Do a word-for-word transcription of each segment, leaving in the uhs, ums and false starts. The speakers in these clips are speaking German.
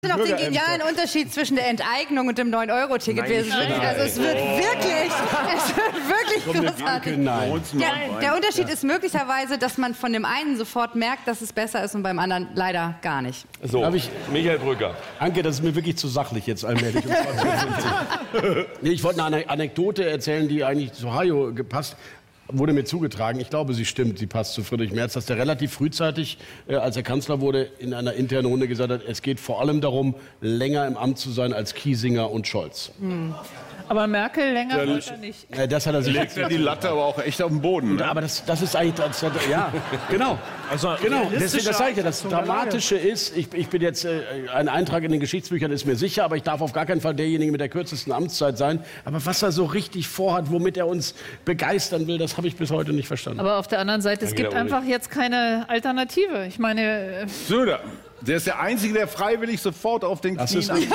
noch den genialen Unterschied zwischen der Enteignung und dem neun Euro Ticket. Also es wird wirklich, es wird wirklich großartig. Der, der Unterschied ist möglicherweise, dass man von dem einen sofort merkt, dass es besser ist und beim anderen leider gar nicht. So, ich, Michael Brücker. Anke, das ist mir wirklich zu sachlich jetzt allmählich. Nee, ich wollte eine Anekdote erzählen, die eigentlich zu Hajo gepasst wurde mir zugetragen. Ich glaube, sie stimmt, sie passt zu Friedrich Merz, dass der relativ frühzeitig, äh, als er Kanzler wurde, in einer internen Runde gesagt hat, es geht vor allem darum, länger im Amt zu sein als Kiesinger und Scholz. Hm. Aber Merkel länger ja, wollte er nicht. Äh, das hat er sich legt ja die Latte aber auch echt auf den Boden. Ne? Aber das, das ist eigentlich, das, ja, genau. Also, genau. Deswegen, das sage ich ja, das Dramatische ist, ich, ich bin jetzt, äh, ein Eintrag in den Geschichtsbüchern ist mir sicher, aber ich darf auf gar keinen Fall derjenige mit der kürzesten Amtszeit sein. Aber was er so richtig vorhat, womit er uns begeistern will, das habe ich bis heute nicht verstanden. Aber auf der anderen Seite, es gibt einfach jetzt keine Alternative. Ich meine... Söder. Der ist der Einzige, der freiwillig sofort auf den Knien angeht.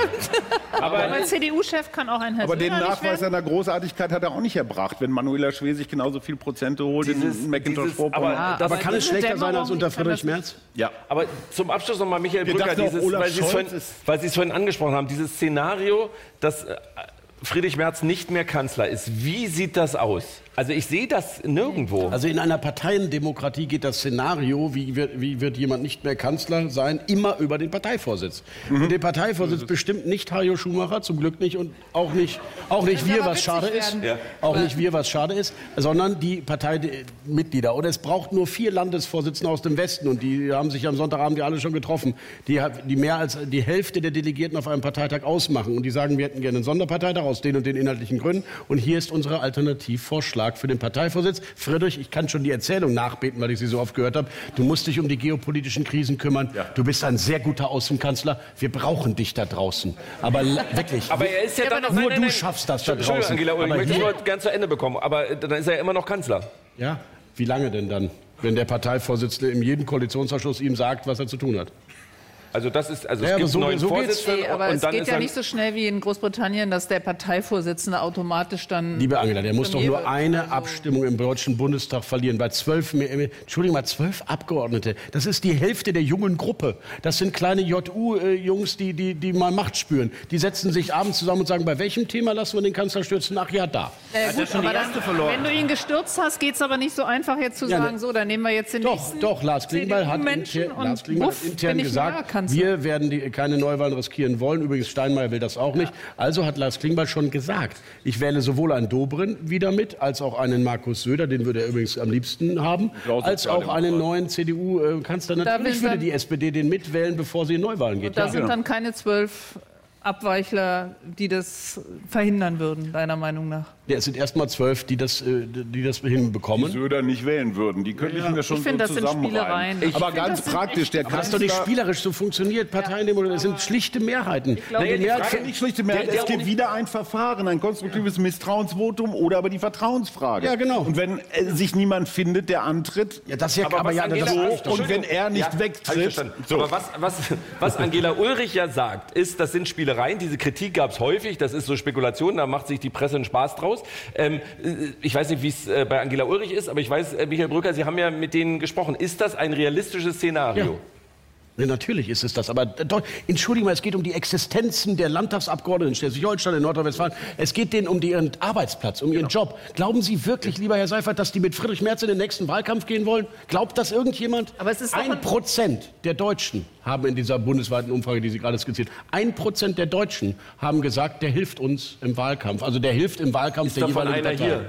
Aber der C D U-Chef kann auch ein Herr Aber den Söder Nachweis seiner Großartigkeit hat er auch nicht erbracht, wenn Manuela Schwesig genauso viel Prozente holt dieses, in Macintosh Pro. Aber, ja, aber kann es schlechter sein als unter Friedrich Merz? Ja. Aber zum Abschluss noch mal Michael Brücker, dieses, weil Sie es vorhin, weil Sie es vorhin angesprochen haben, dieses Szenario, dass Friedrich Merz nicht mehr Kanzler ist. Wie sieht das aus? Also ich sehe das nirgendwo. Also in einer Parteiendemokratie geht das Szenario, wie wird, wie wird jemand nicht mehr Kanzler sein, immer über den Parteivorsitz. Mhm. Und den Parteivorsitz bestimmt nicht Hajo Schumacher, zum Glück nicht, und auch nicht, auch nicht wir, was schade ist, ja. auch nicht wir, was schade ist, sondern die Parteimitglieder. Und es braucht nur vier Landesvorsitzende aus dem Westen, und die haben sich am Sonntagabend ja alle schon getroffen, die, die mehr als die Hälfte der Delegierten auf einem Parteitag ausmachen. Und die sagen, wir hätten gerne einen Sonderparteitag aus den und den inhaltlichen Gründen. Und hier ist unser Alternativvorschlag für den Parteivorsitz. Friedrich, ich kann schon die Erzählung nachbeten, weil ich sie so oft gehört habe. Du musst dich um die geopolitischen Krisen kümmern. Ja. Du bist ein sehr guter Außenkanzler. Wir brauchen dich da draußen. Aber wirklich. Aber er ist ja, ja dann noch, nur nein, nein, du schaffst das da draußen. Angela, ich möchte es nur ganz zu Ende bekommen. Aber dann ist er ja immer noch Kanzler. Ja, wie lange denn dann? Wenn der Parteivorsitzende in jedem Koalitionsausschuss ihm sagt, was er zu tun hat. Also das ist, also es ja, gibt so, neuen so Vorsitzenden. Nee, aber und es dann geht ist ja dann nicht so schnell wie in Großbritannien, dass der Parteivorsitzende automatisch dann... Liebe Angela, der muss doch nur eine also Abstimmung im Deutschen Bundestag verlieren. Bei zwölf, Entschuldigung mal, zwölf Abgeordnete. Das ist die Hälfte der jungen Gruppe. Das sind kleine J U-Jungs, die, die, die mal Macht spüren. Die setzen sich abends zusammen und sagen, bei welchem Thema lassen wir den Kanzler stürzen? Ach ja, da. Äh, gut, aber dann, wenn du ihn gestürzt hast, geht es aber nicht so einfach jetzt zu ja, sagen, so, dann nehmen wir jetzt den doch, nächsten Doch, Lars Klingbeil hat, inter, Lars Klingbeil hat intern gesagt, wir werden die keine Neuwahlen riskieren wollen. Übrigens, Steinmeier will das auch nicht. Also hat Lars Klingbeil schon gesagt, ich wähle sowohl einen Dobrindt wieder mit, als auch einen Markus Söder, den würde er übrigens am liebsten haben, als auch einen neuen C D U-Kanzler. Natürlich würde die S P D den mitwählen, bevor sie in Neuwahlen geht. Da ja. sind dann keine zwölf Abweichler, die das verhindern würden, deiner Meinung nach? Ja, es sind erst mal zwölf, die das, die das hinbekommen. Die Söder nicht wählen würden. Die könnte ja. ich mir schon ich find, so das zusammenreihen. Ich Aber ganz praktisch, der Kanzler... Das ist doch nicht spielerisch, so funktioniert Parteien, das sind schlichte Mehrheiten. Ich glaube, die Mehrheit sind nicht schlichte Mehrheiten. Der, der es gibt wieder ein Verfahren, ein konstruktives ja. Misstrauensvotum oder aber die Vertrauensfrage. Ja, genau. Und wenn äh, sich niemand findet, der antritt... Ja, das ja, aber, aber ja, das so, und wenn er nicht ja, wegtritt... So. Aber was, was, was Angela Ulrich ja sagt, ist, das sind Spielereien, diese Kritik gab es häufig, das ist so Spekulation, da macht sich die Presse einen Spaß draus. Ähm, ich weiß nicht, wie es äh, bei Angela Ulrich ist, aber ich weiß, äh, Michael Brücker, Sie haben ja mit denen gesprochen. Ist das ein realistisches Szenario? Ja. Ja, natürlich ist es das, aber doch, entschuldigen mal, es geht um die Existenzen der Landtagsabgeordneten in Schleswig-Holstein, in Nordrhein-Westfalen. Es geht denen um ihren Arbeitsplatz, um ihren genau. Job. Glauben Sie wirklich, lieber Herr Seifert, dass die mit Friedrich Merz in den nächsten Wahlkampf gehen wollen? Glaubt das irgendjemand? Aber es ist ein Prozent der Deutschen haben in dieser bundesweiten Umfrage, die Sie gerade skizziert, ein Prozent der Deutschen haben gesagt, der hilft uns im Wahlkampf. Also der hilft im Wahlkampf ist der jeweiligen Partei. Hier?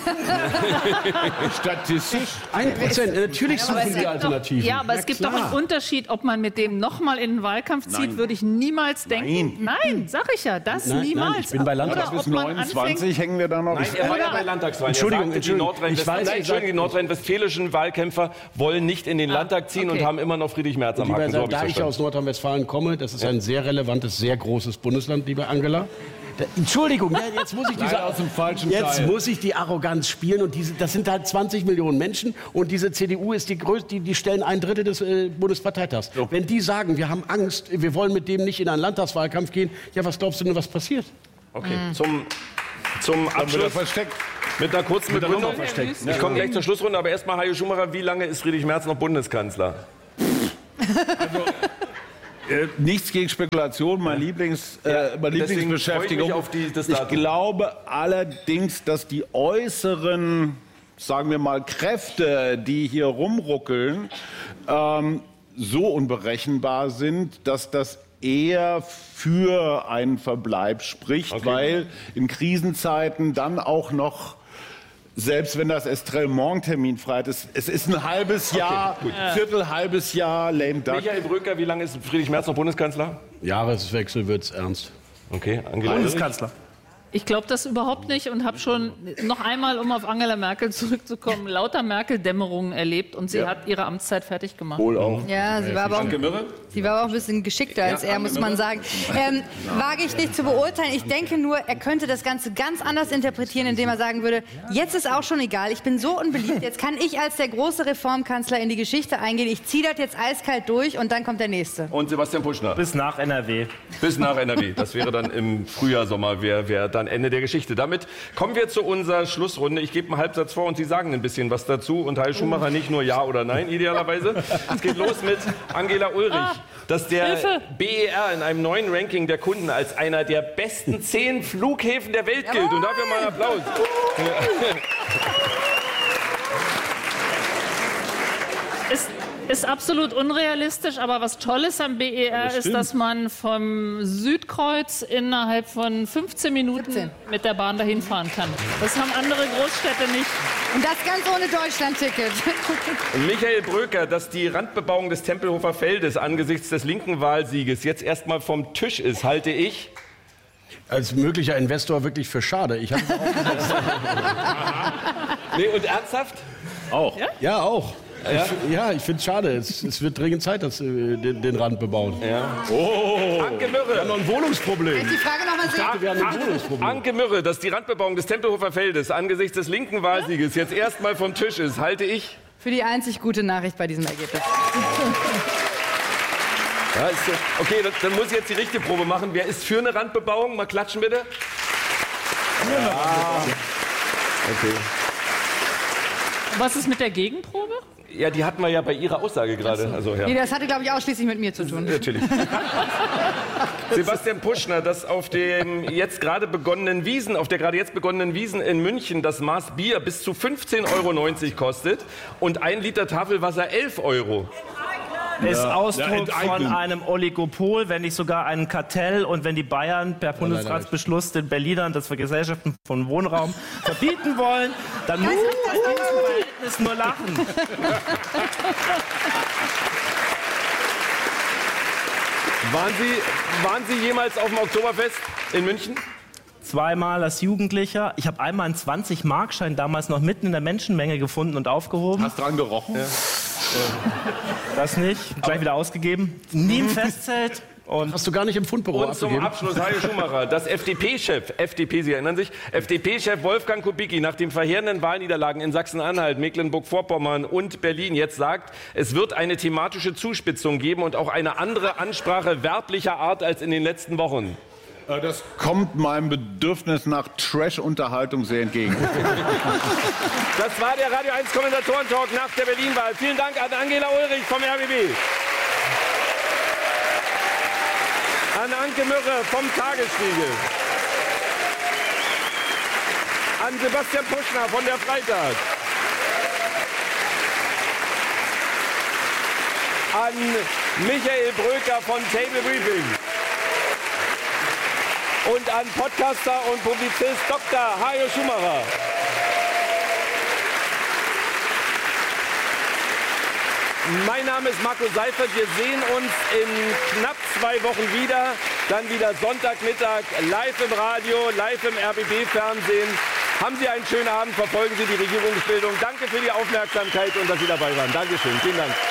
Statistisch? Ein Prozent. Natürlich suchen ja, die Alternativen. Ja, aber es gibt doch einen Unterschied, ob man mit dem nochmal in den Wahlkampf zieht, nein. würde ich niemals denken. Nein, nein sag ich ja, das nein, niemals. Nein, ich bin bei Landtags bis neunundzwanzig hängen wir da noch. Nein, er war ja bei Landtagswahlen. Entschuldigung, Entschuldigung, ich weiß, nein, Entschuldigung, die nordrhein-westfälischen Wahlkämpfer wollen nicht in den ah, Landtag ziehen okay. und haben immer noch Friedrich Merz am Haken. So da ich aus Nordrhein-Westfalen komme, das ist ein sehr relevantes, sehr großes Bundesland, liebe Angela. Da, Entschuldigung, jetzt muss ich diese, aus dem falschen jetzt Teil. muss ich die Arroganz spielen und diese, das sind halt zwanzig Millionen Menschen und diese C D U ist die größte, die, die stellen ein Drittel des äh, Bundesparteitags. So. Wenn die sagen, wir haben Angst, wir wollen mit dem nicht in einen Landtagswahlkampf gehen, ja, was glaubst du denn, was passiert? Okay, mhm. zum, zum Abschluss mit einer kurzen mit Begründung. Ich komme gleich zur Schlussrunde, aber erstmal Hajo Schumacher, wie lange ist Friedrich Merz noch Bundeskanzler? Also, Äh, nichts gegen Spekulation, mein Lieblings, äh, meine Lieblingsbeschäftigung. Auf die, das ich glaube allerdings, dass die äußeren, sagen wir mal, Kräfte, die hier rumruckeln, ähm, so unberechenbar sind, dass das eher für einen Verbleib spricht, okay. weil in Krisenzeiten dann auch noch, selbst wenn das Estremont terminfrei ist, es ist ein halbes Jahr, okay, Viertel, halbes Jahr lame duck. Michael Bröker, wie lange ist Friedrich Merz noch Bundeskanzler? Jahreswechsel wird's ernst. Okay, Angela Bundeskanzler. Ich glaube das überhaupt nicht und habe schon noch einmal, um auf Angela Merkel zurückzukommen, lauter Merkel-Dämmerungen erlebt und sie ja. hat ihre Amtszeit fertig gemacht. Wohl auch. Ja, sie war, aber auch, sie war aber auch ein bisschen geschickter als ja, er, muss man sagen. Ähm, wage ich nicht zu beurteilen. Ich denke nur, er könnte das Ganze ganz anders interpretieren, indem er sagen würde, jetzt ist auch schon egal, ich bin so unbeliebt, jetzt kann ich als der große Reformkanzler in die Geschichte eingehen, ich ziehe das jetzt eiskalt durch und dann kommt der Nächste. Und Sebastian Puschner? Bis nach N R W. Bis nach N R W. Das wäre dann im Frühjahr, Sommer, wäre wär dann Ende der Geschichte. Damit kommen wir zu unserer Schlussrunde. Ich gebe einen Halbsatz vor und Sie sagen ein bisschen was dazu. Und Heil Schumacher nicht nur Ja oder Nein, idealerweise. Es geht los mit Angela Ulrich, ah, dass der Hilfe. B E R in einem neuen Ranking der Kunden als einer der besten zehn Flughäfen der Welt gilt. Und dafür mal einen Applaus. Ist Ist absolut unrealistisch, aber was Tolles am B E R das ist, dass man vom Südkreuz innerhalb von fünfzehn Minuten siebzehn mit der Bahn dahin fahren kann. Das haben andere Großstädte nicht. Und das ganz ohne Deutschlandticket. Michael Bröker, dass die Randbebauung des Tempelhofer Feldes angesichts des linken Wahlsieges jetzt erstmal vom Tisch ist, halte ich als möglicher Investor wirklich für schade. Ich habe nee, und ernsthaft? Auch. Ja, ja auch. Ja, ich, ja, ich finde es schade. Es, es wird dringend Zeit, dass wir den, den Rand bebauen. Ja. Oh. Anke Mürre. Wir haben noch ein Wohnungsproblem. Die Frage noch mal ich dachte, wir haben ein Wohnungsproblem. Anke Mürre, dass die Randbebauung des Tempelhofer Feldes angesichts des linken Wahlsieges jetzt erstmal vom Tisch ist, halte ich für die einzig gute Nachricht bei diesem Ergebnis. Ja, ist, okay, dann, dann muss ich jetzt die richtige Probe machen. Wer ist für eine Randbebauung? Mal klatschen bitte. Ja. Okay. Was ist mit der Gegenprobe? Ja, die hatten wir ja bei Ihrer Aussage gerade. So. Also, ja. Nee, das hatte, glaube ich, ausschließlich mit mir zu tun. Natürlich. Sebastian Puschner, dass auf dem jetzt gerade begonnenen Wiesen, auf der gerade jetzt begonnenen Wiesen in München das Maß Bier bis zu fünfzehn Euro neunzig kostet und ein Liter Tafelwasser elf Euro. Ist ja. Ausdruck ja, von einem Oligopol, wenn nicht sogar einem Kartell. Und wenn die Bayern per Bundesratsbeschluss den Berlinern das für Gesellschaften von Wohnraum verbieten wollen, dann muss man bei diesem Verhältnis nur lachen. Waren Sie, waren Sie jemals auf dem Oktoberfest in München? Zweimal als Jugendlicher. Ich habe einmal einen zwanzig-Mark-Schein damals noch mitten in der Menschenmenge gefunden und aufgehoben. Hast dran gerochen? Ja. Das nicht. Gleich wieder ausgegeben. Nie im Festzelt. Und hast du gar nicht im Fundbüro Und zum Abschluss, Heil Schumacher, dass F D P-Chef, F D P, Sie erinnern sich, F D P-Chef Wolfgang Kubicki nach den verheerenden Wahlniederlagen in Sachsen-Anhalt, Mecklenburg-Vorpommern und Berlin jetzt sagt, es wird eine thematische Zuspitzung geben und auch eine andere Ansprache werblicher Art als in den letzten Wochen. Das kommt meinem Bedürfnis nach Trash-Unterhaltung sehr entgegen. Das war der Radio eins Kommentatoren-Talk nach der Berlin-Wahl. Vielen Dank an Angela Ulrich vom R B B. An Anke Mürre vom Tagesspiegel. An Sebastian Puschner von der Freitag. An Michael Bröker von Table Briefing. Und an Podcaster und Publizist Doktor Hajo Schumacher. Mein Name ist Marco Seifert. Wir sehen uns in knapp zwei Wochen wieder. Dann wieder Sonntagmittag live im Radio, live im R B B-Fernsehen. Haben Sie einen schönen Abend, verfolgen Sie die Regierungsbildung. Danke für die Aufmerksamkeit und dass Sie dabei waren. Dankeschön. Vielen Dank.